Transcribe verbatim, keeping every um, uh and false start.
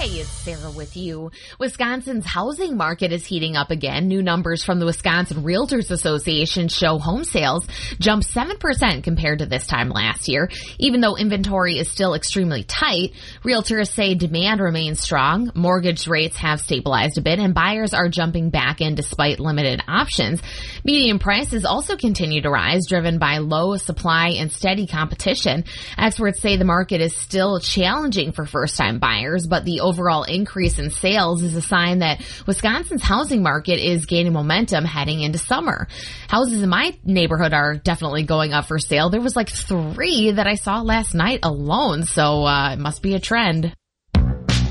it's Sarah with you. Wisconsin's housing market is heating up again. New numbers from the Wisconsin Realtors Association show home sales jumped seven percent compared to this time last year. Even though inventory is still extremely tight, realtors say demand remains strong, mortgage rates have stabilized a bit, and buyers are jumping back in despite limited options. Median prices also continue to rise, driven by low supply and steady competition. Experts say the market is still challenging for first-time buyers, but the overall increase in sales is a sign that Wisconsin's housing market is gaining momentum heading into summer. Houses in my neighborhood are definitely going up for sale. There was like three that I saw last night alone, so uh, it must be a trend.